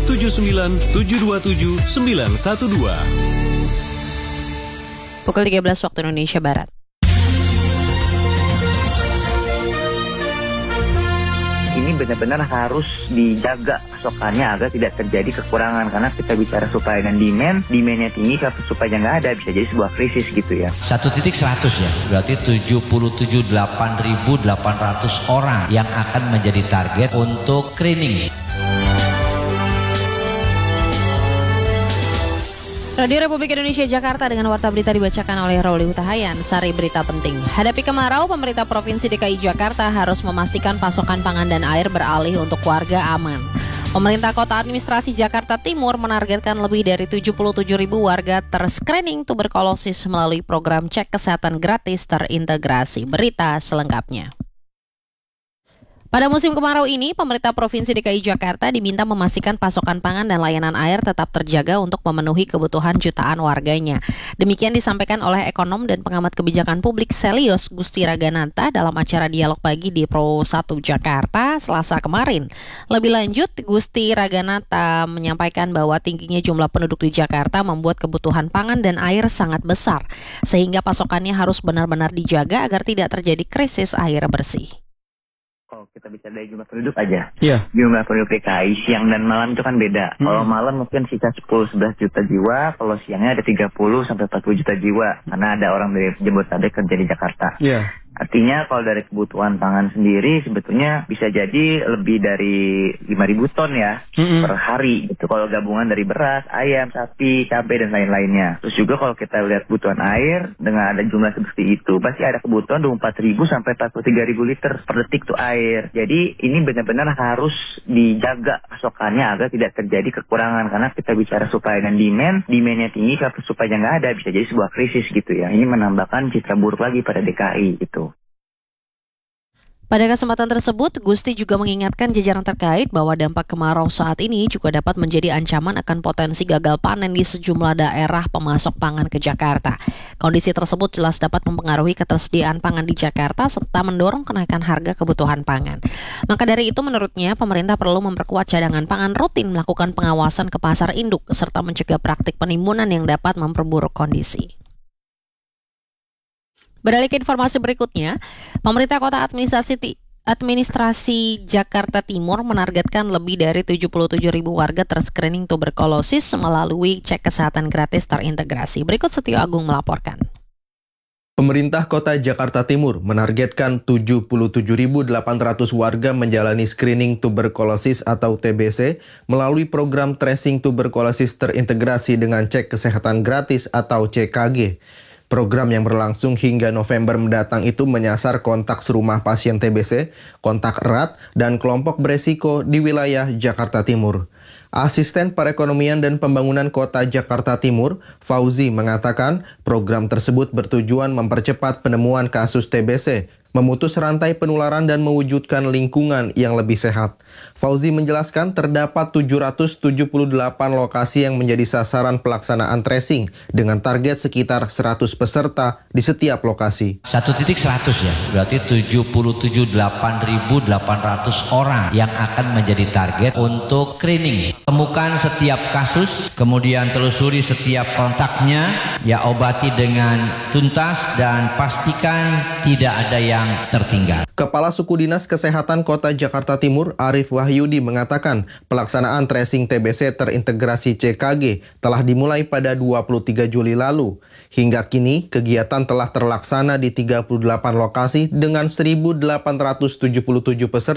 79 727 912. Pukul 13 waktu Indonesia Barat. Ini benar-benar harus dijaga pasokannya agar tidak terjadi kekurangan, karena kita bicara supply dan demandnya tinggi, kalau supply nggak ada bisa jadi sebuah krisis gitu ya. 1.100 ya, berarti 78.800 orang yang akan menjadi target untuk screening. Radio Republik Indonesia Jakarta dengan warta berita dibacakan oleh Rauli Hutahayan. Sari berita penting. Hadapi kemarau, pemerintah Provinsi DKI Jakarta harus memastikan pasokan pangan dan air beralih untuk warga aman. Pemerintah Kota Administrasi Jakarta Timur menargetkan lebih dari 77.000 warga terscreening tuberkulosis melalui program cek kesehatan gratis terintegrasi. Berita selengkapnya. Pada musim kemarau ini, pemerintah Provinsi DKI Jakarta diminta memastikan pasokan pangan dan layanan air tetap terjaga untuk memenuhi kebutuhan jutaan warganya. Demikian disampaikan oleh ekonom dan pengamat kebijakan publik Selios Gusti Ragananta dalam acara Dialog Pagi di Pro 1 Jakarta Selasa kemarin. Lebih lanjut, Gusti Ragananta menyampaikan bahwa tingginya jumlah penduduk di Jakarta membuat kebutuhan pangan dan air sangat besar, sehingga pasokannya harus benar-benar dijaga agar tidak terjadi krisis air bersih. Kalau kita bicara dari jumlah penduduk aja, Jumlah penduduk DKI siang dan malam itu kan beda. Kalau malam mungkin sisa 10-11 juta jiwa, kalau siangnya ada 30-40 juta jiwa, karena ada orang dari Jabodetabek kerja di Jakarta. Artinya kalau dari kebutuhan pangan sendiri sebetulnya bisa jadi lebih dari 5.000 ton ya per hari gitu. Kalau gabungan dari beras, ayam, sapi, cabai dan lain-lainnya. Terus juga kalau kita lihat kebutuhan air dengan ada jumlah seperti itu, pasti ada kebutuhan 24.000 sampai 43.000 liter per detik tuh air. Jadi ini benar-benar harus dijaga pasokannya agar tidak terjadi kekurangan, karena kita bicara supply dan demandnya tinggi, kalau supply nggak ada bisa jadi sebuah krisis gitu ya. Ini menambahkan citra buruk lagi pada DKI gitu. Pada kesempatan tersebut, Gusti juga mengingatkan jajaran terkait bahwa dampak kemarau saat ini juga dapat menjadi ancaman akan potensi gagal panen di sejumlah daerah pemasok pangan ke Jakarta. Kondisi tersebut jelas dapat mempengaruhi ketersediaan pangan di Jakarta serta mendorong kenaikan harga kebutuhan pangan. Maka dari itu menurutnya, pemerintah perlu memperkuat cadangan pangan, rutin melakukan pengawasan ke pasar induk, serta mencegah praktik penimbunan yang dapat memperburuk kondisi. Beralih ke informasi berikutnya, pemerintah Kota Administrasi Jakarta Timur menargetkan lebih dari 77.000 warga terscreening tuberkulosis melalui cek kesehatan gratis terintegrasi. Berikut Setio Agung melaporkan. Pemerintah Kota Jakarta Timur menargetkan 77.800 warga menjalani screening tuberkulosis atau TBC melalui program tracing tuberkulosis terintegrasi dengan cek kesehatan gratis atau CKG. Program yang berlangsung hingga November mendatang itu menyasar kontak serumah pasien TBC, kontak erat, dan kelompok beresiko di wilayah Jakarta Timur. Asisten Perekonomian dan Pembangunan Kota Jakarta Timur, Fauzi, mengatakan program tersebut bertujuan mempercepat penemuan kasus TBC, memutus rantai penularan dan mewujudkan lingkungan yang lebih sehat. Fauzi menjelaskan terdapat 778 lokasi yang menjadi sasaran pelaksanaan tracing dengan target sekitar 100 peserta di setiap lokasi. 1.100 ya, berarti 77.800 orang yang akan menjadi target untuk screening. Temukan setiap kasus, kemudian telusuri setiap kontaknya, ya obati dengan tuntas dan pastikan tidak ada yang tertinggal. Kepala Suku Dinas Kesehatan Kota Jakarta Timur, Arif Wahyudi, mengatakan pelaksanaan tracing TBC terintegrasi CKG telah dimulai pada 23 Juli lalu. Hingga kini, kegiatan telah terlaksana di 38 lokasi dengan 1.877 peserta